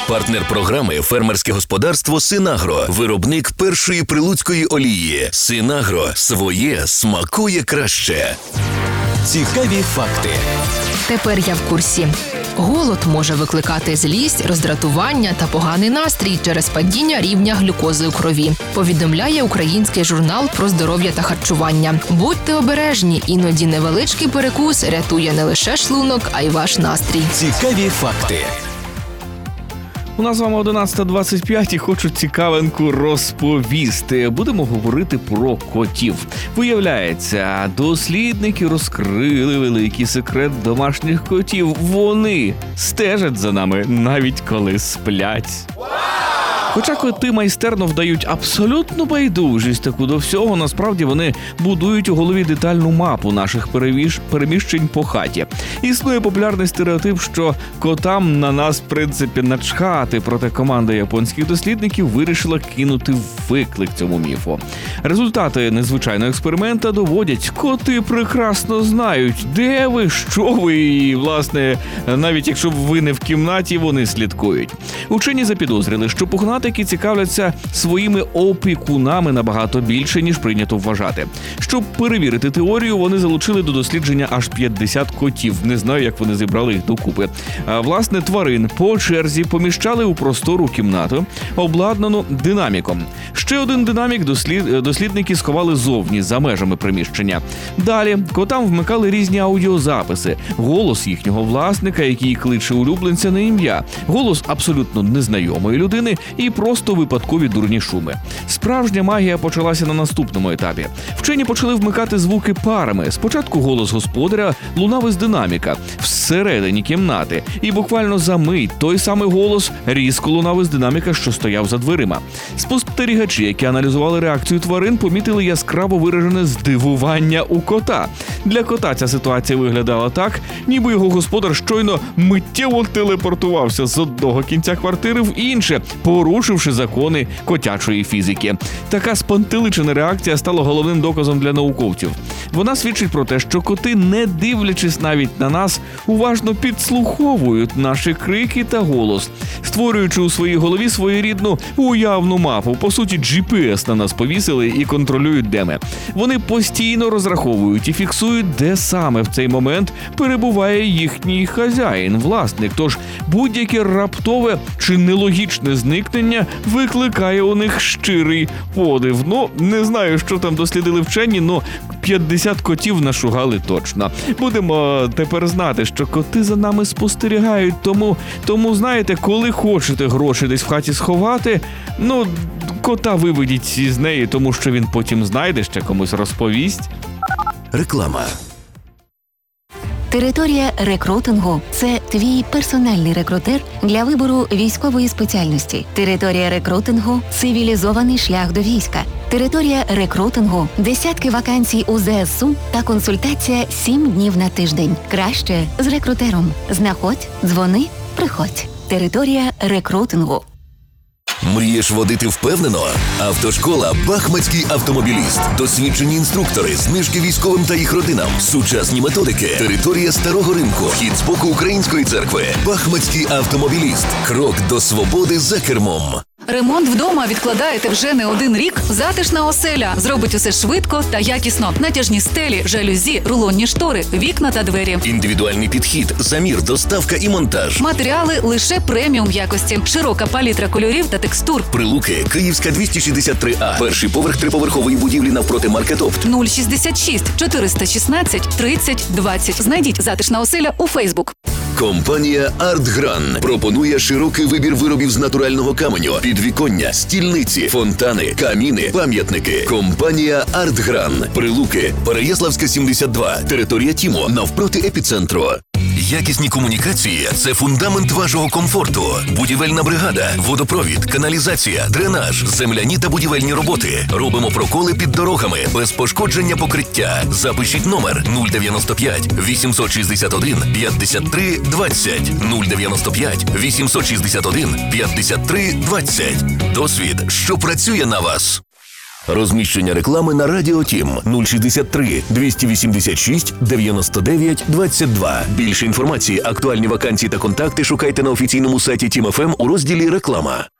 Партнер програми «Фермерське господарство Синагро». Виробник першої прилуцької олії. Синагро. Своє смакує краще. Цікаві факти. Тепер я в курсі. Голод може викликати злість, роздратування та поганий настрій через падіння рівня глюкози у крові, повідомляє український журнал про здоров'я та харчування. Будьте обережні, іноді невеличкий перекус рятує не лише шлунок, а й ваш настрій. Цікаві факти. У нас з вами 11:25 і хочу цікавинку розповісти. Будемо говорити про котів. Виявляється, дослідники розкрили великий секрет домашніх котів. Вони стежать за нами, навіть коли сплять. Хоча коти майстерно вдають абсолютну байдужість таку до всього, насправді вони будують у голові детальну мапу наших переміщень по хаті. Існує популярний стереотип, що котам на нас, в принципі, начхати, проте команда японських дослідників вирішила кинути виклик цьому міфу. Результати незвичайного експеримента доводять, коти прекрасно знають, де ви, що ви, і, власне, навіть якщо ви не в кімнаті, вони слідкують. Учені запідозрили, що пухнатики цікавляться своїми опікунами набагато більше, ніж прийнято вважати. Щоб перевірити теорію, вони залучили до дослідження аж 50 котів. Не знаю, як вони зібрали їх докупи. Власне, тварин по черзі поміщали у простору кімнату, обладнану динаміком. Ще один динамік дослідники сховали зовні, за межами приміщення. Далі котам вмикали різні аудіозаписи. Голос їхнього власника, який кличе улюбленця на ім'я. Голос абсолютно незнайомої людини і просто випадкові дурні шуми. Справжня магія почалася на наступному етапі. Вчені почали вмикати звуки парами. Спочатку голос господаря лунав із динаміка всередині кімнати. І буквально за мить той самий голос різко лунав із динаміка, що стояв за дверима. Спостерігачі, які аналізували реакцію тварин, помітили яскраво виражене здивування у кота. Для кота ця ситуація виглядала так, ніби його господар щойно миттєво телепортувався з одного кінця квартири в інше, порушивши закони котячої фізики. Така спантеличена реакція стала головним доказом для науковців. Вона свідчить про те, що коти, не дивлячись навіть на нас, уважно підслуховують наші крики та голос, створюючи у своїй голові своєрідну уявну мапу. По суті, GPS на нас повісили і контролюють, де ми. Вони постійно розраховують і фіксують, де саме в цей момент перебуває їхній хазяїн, власник. Тож будь-яке раптове чи нелогічне зникнення викликає у них щирий подив. Не знаю, що там дослідили вчені, 50 котів нашугали точно. Будемо тепер знати, що коти за нами спостерігають, тому знаєте, коли хочете гроші десь в хаті сховати, кота виведіть із неї, тому що він потім знайде, ще комусь розповість. Реклама. Територія рекрутингу – це твій персональний рекрутер для вибору військової спеціальності. Територія рекрутингу – цивілізований шлях до війська. Територія рекрутингу – десятки вакансій у ЗСУ та консультація 7 днів на тиждень. Краще з рекрутером. Знаходь, дзвони, приходь. Територія рекрутингу. Мрієш водити впевнено? Автошкола «Бахмацький автомобіліст». Досвідчені інструктори, знижки військовим та їх родинам, сучасні методики, територія Старого ринку, вхід з боку Української церкви. «Бахмацький автомобіліст». Крок до свободи за кермом. Ремонт вдома відкладаєте вже не один рік? Затишна оселя зробить усе швидко та якісно. Натяжні стелі, жалюзі, рулонні штори, вікна та двері. Індивідуальний підхід, замір, доставка і монтаж. Матеріали лише преміум якості. Широка палітра кольорів та текстур. Прилуки, Київська 263А. Перший поверх триповерхової будівлі навпроти Маркетопт. 066 416 30 20. Знайдіть «Затишна оселя» у Фейсбук. Компанія «Артгран» пропонує широкий вибір виробів з натурального каменю, підвіконня, стільниці, фонтани, каміни, пам'ятники. Компанія «Артгран». Прилуки, Переяславська, 72, територія ТІМО, навпроти епіцентру. Якісні комунікації – це фундамент вашого комфорту. Будівельна бригада, водопровід, каналізація, дренаж, земляні та будівельні роботи. Робимо проколи під дорогами, без пошкодження покриття. Запишіть номер 095 861 53 20. 095 861 53 20. Досвід, що працює на вас. Розміщення реклами на Радіо Тім 063 286 99 22. Більше інформації, актуальні вакансії та контакти шукайте на офіційному сайті Тім ФМ у розділі «Реклама».